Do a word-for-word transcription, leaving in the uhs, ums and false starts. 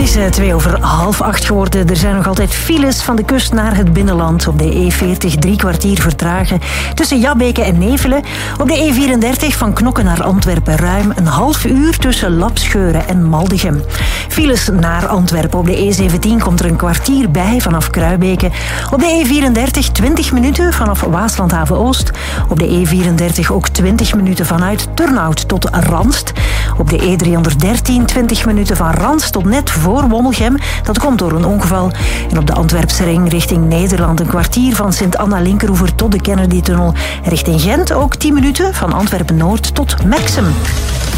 is twee over half acht geworden. Er zijn nog altijd files van de kust naar het binnenland. Op de E veertig drie kwartier vertragen tussen Jabbeke en Nevelen. Op de E vierendertig van Knokke naar Antwerpen ruim een half uur tussen Lapscheuren en Maldegem. Files naar Antwerpen. Op de E zeventien komt er een kwartier bij vanaf Kruibeke. Op de E vierendertig twintig minuten vanaf Waaslandhaven-Oost. Op de E vierendertig ook twintig minuten vanuit Turnhout tot Ranst. Op de E driehonderddertien twintig minuten van Ranst tot net voor Wommelgem. Dat komt door een ongeval. En op de Antwerpse ring richting Nederland een kwartier van Sint-Anna-Linkeroever tot de Kennedy-tunnel. Richting Gent ook tien minuten van Antwerpen-Noord tot Merksem.